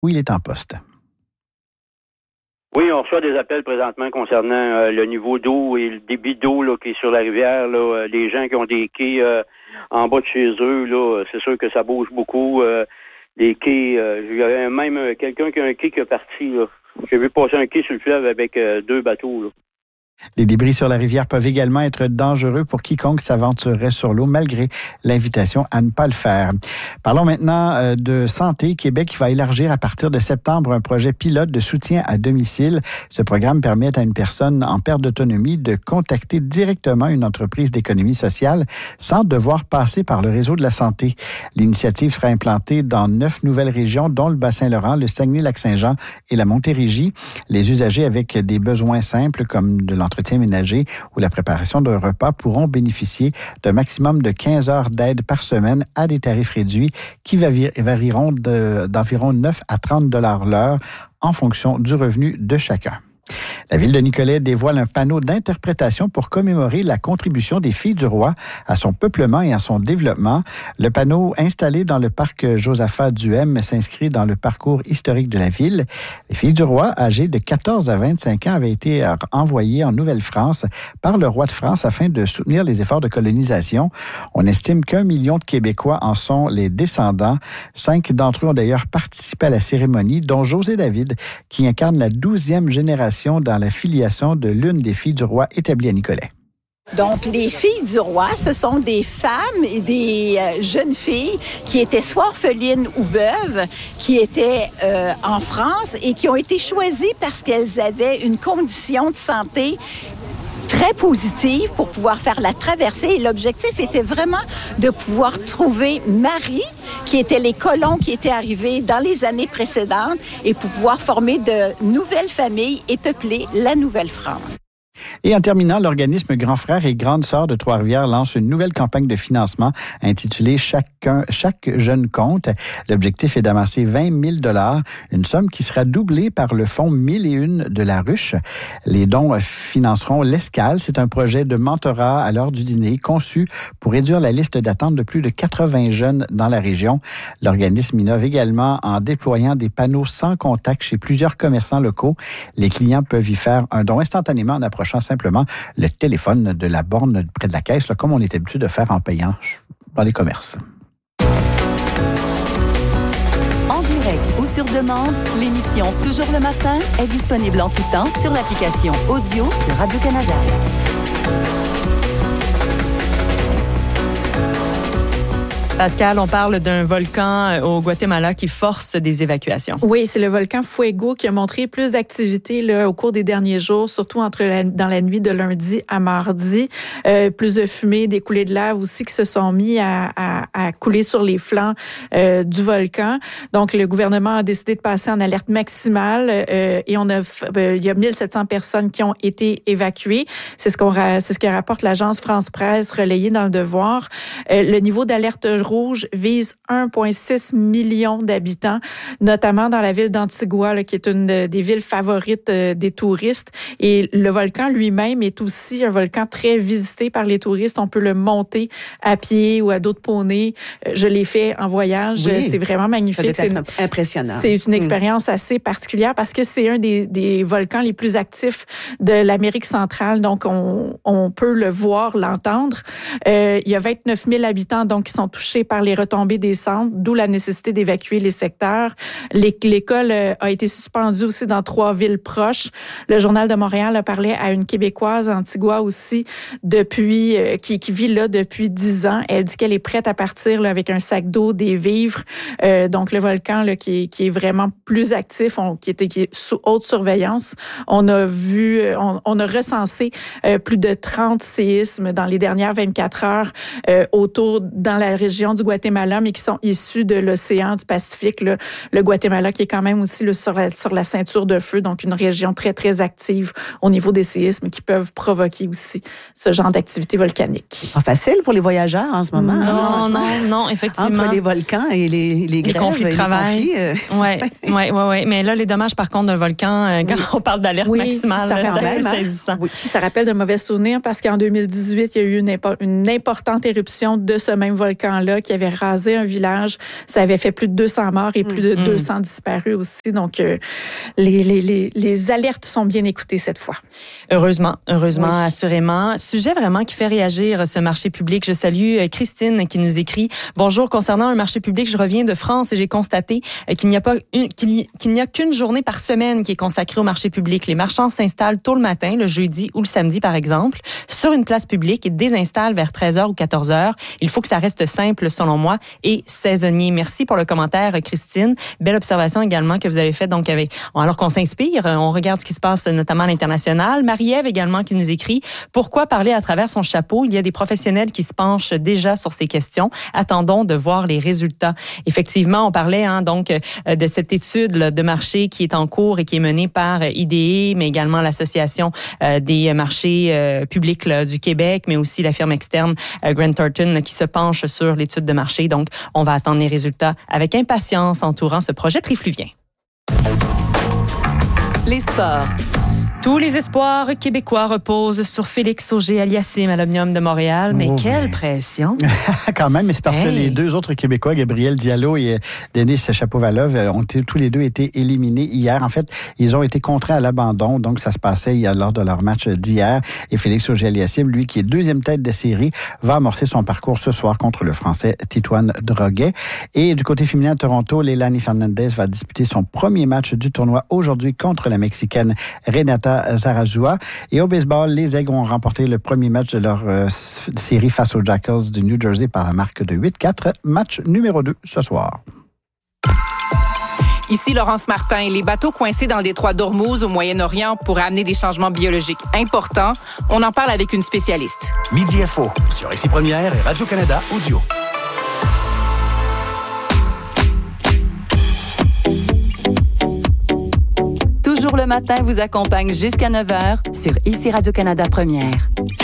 où il est en poste. Oui, on reçoit des appels présentement concernant le niveau d'eau et le débit d'eau là, qui est sur la rivière. Là, les gens qui ont des quais en bas de chez eux, là, c'est sûr que ça bouge beaucoup. Les quais, il y avait même quelqu'un qui a un quai qui est parti. Là. J'ai vu passer un quai sur le fleuve avec 2 bateaux. Là. Les débris sur la rivière peuvent également être dangereux pour quiconque s'aventurerait sur l'eau, malgré l'invitation à ne pas le faire. Parlons maintenant de santé. Québec va élargir à partir de septembre un projet pilote de soutien à domicile. Ce programme permet à une personne en perte d'autonomie de contacter directement une entreprise d'économie sociale sans devoir passer par le réseau de la santé. L'initiative sera implantée dans 9 nouvelles régions, dont le Bas-Saint-Laurent, le Saguenay-Lac-Saint-Jean et la Montérégie. Les usagers avec des besoins simples comme de l'entretien ménager ou la préparation d'un repas pourront bénéficier d'un maximum de 15 heures d'aide par semaine à des tarifs réduits qui varieront d'environ 9 à 30 $ l'heure en fonction du revenu de chacun. La ville de Nicolet dévoile un panneau d'interprétation pour commémorer la contribution des Filles du Roi à son peuplement et à son développement. Le panneau installé dans le parc Josaphat-Duhem s'inscrit dans le parcours historique de la ville. Les Filles du Roi, âgées de 14 à 25 ans, avaient été envoyées en Nouvelle-France par le roi de France afin de soutenir les efforts de colonisation. On estime qu'1 million de Québécois en sont les descendants. 5 d'entre eux ont d'ailleurs participé à la cérémonie, dont José David, qui incarne la 12e génération dans la filiation de l'une des Filles du Roi établie à Nicolet. Donc, les Filles du Roi, ce sont des femmes et des jeunes filles qui étaient soit orphelines ou veuves, qui étaient en France et qui ont été choisies parce qu'elles avaient une condition de santé très positive pour pouvoir faire la traversée. Et l'objectif était vraiment de pouvoir trouver Marie, qui étaient les colons qui étaient arrivés dans les années précédentes, et pour pouvoir former de nouvelles familles et peupler la Nouvelle-France. Et en terminant, l'organisme Grand Frère et Grande Sœur de Trois-Rivières lance une nouvelle campagne de financement intitulée Chaque jeune compte. L'objectif est d'amasser 20 000 $, une somme qui sera doublée par le fonds 1001 de la Ruche. Les dons financeront l'Escale. C'est un projet de mentorat à l'heure du dîner conçu pour réduire la liste d'attente de plus de 80 jeunes dans la région. L'organisme innove également en déployant des panneaux sans contact chez plusieurs commerçants locaux. Les clients peuvent y faire un don instantanément en approchant simplement le téléphone de la borne près de la caisse, là, comme on est habitué de faire en payant dans les commerces. En direct ou sur demande, l'émission Toujours le matin est disponible en tout temps sur l'application audio de Radio-Canada. Pascal, on parle d'un volcan au Guatemala qui force des évacuations. Oui, c'est le volcan Fuego qui a montré plus d'activité là, au cours des derniers jours, surtout dans la nuit de lundi à mardi. Plus de fumée, des coulées de lave aussi qui se sont mis à couler sur les flancs du volcan. Donc, le gouvernement a décidé de passer en alerte maximale et il y a 1700 personnes qui ont été évacuées. C'est ce que rapporte l'agence France-Presse relayée dans Le Devoir. Le niveau d'alerte rouge vise 1,6 million d'habitants, notamment dans la ville d'Antigua, là, qui est une des villes favorites des touristes. Et le volcan lui-même est aussi un volcan très visité par les touristes. On peut le monter à pied ou à dos de poney. Je l'ai fait en voyage. Oui, c'est vraiment magnifique. C'est impressionnant. C'est une expérience assez particulière parce que c'est un des volcans les plus actifs de l'Amérique centrale. Donc, on peut le voir, l'entendre. Il y a 29 000 habitants donc, qui sont touchés par les retombées des cendres, d'où la nécessité d'évacuer les secteurs. L'école a été suspendue aussi dans 3 villes proches. Le Journal de Montréal a parlé à une Québécoise, Antigua aussi, qui vit là depuis 10 ans. Elle dit qu'elle est prête à partir là, avec un sac d'eau, des vivres. Donc, le volcan là, qui est vraiment plus actif, qui est sous haute surveillance. On a recensé plus de 30 séismes dans les dernières 24 heures dans la région du Guatemala, mais qui sont issus de l'océan du Pacifique. Là. Le Guatemala qui est quand même aussi sur la ceinture de feu, donc une région très, très active au niveau des séismes qui peuvent provoquer aussi ce genre d'activité volcanique. Pas facile pour les voyageurs en ce moment. Non, effectivement. Entre les volcans et les grèves, conflits de travail. Oui. Mais là, les dommages, par contre, d'un volcan, quand on parle d'alerte maximale, c'est assez saisissant. Oui. Ça rappelle de mauvais souvenirs parce qu'en 2018, il y a eu une importante éruption de ce même volcan-là là qui avait rasé un village. Ça avait fait plus de 200 morts et plus de 200 disparus aussi. Donc, les alertes sont bien écoutées cette fois. Heureusement, assurément. Sujet vraiment qui fait réagir ce marché public. Je salue Christine qui nous écrit « Bonjour, concernant un marché public, je reviens de France et j'ai constaté qu'il n'y a qu'une journée par semaine qui est consacrée au marché public. Les marchands s'installent tôt le matin, le jeudi ou le samedi par exemple, sur une place publique et désinstallent vers 13h ou 14h. Il faut que ça reste simple selon moi et saisonnier. » Merci pour le commentaire, Christine. Belle observation également que vous avez faite. Donc, alors qu'on s'inspire, on regarde ce qui se passe notamment à l'international. Marie-Ève également qui nous écrit « Pourquoi parler à travers son chapeau? Il y a des professionnels qui se penchent déjà sur ces questions. Attendons de voir les résultats. » Effectivement, on parlait donc de cette étude de marché qui est en cours et qui est menée par IDE, mais également l'Association des marchés publics du Québec, mais aussi la firme externe Grant Thornton qui se penche sur l'étude de marché. Donc, on va attendre les résultats avec impatience entourant ce projet trifluvien. Les sports. Tous les espoirs québécois reposent sur Félix Auger-Aliassime à l'Omnium de Montréal. Mais quelle pression! Quand même, mais c'est parce que les deux autres Québécois, Gabriel Diallo et Denis Chapovalov, ont tous les deux été éliminés hier. En fait, ils ont été contraints à l'abandon. Donc, ça se passait lors de leur match d'hier. Et Félix Auger-Aliassime, lui, qui est deuxième tête de série, va amorcer son parcours ce soir contre le Français Titouan Droguet. Et du côté féminin à Toronto, Leilani Fernandez va disputer son premier match du tournoi aujourd'hui contre la Mexicaine Renata Zarazua. Et au baseball, les Aigles ont remporté le premier match de leur série face aux Jackals du New Jersey par la marque de 8-4. Match numéro 2 ce soir. Ici Laurence Martin. Les bateaux coincés dans le détroit d'Ormuz au Moyen-Orient pourraient amener des changements biologiques importants. On en parle avec une spécialiste. Midi Info sur Ici Première et Radio-Canada Audio. Toujours le matin vous accompagne jusqu'à 9h sur Ici Radio-Canada Première.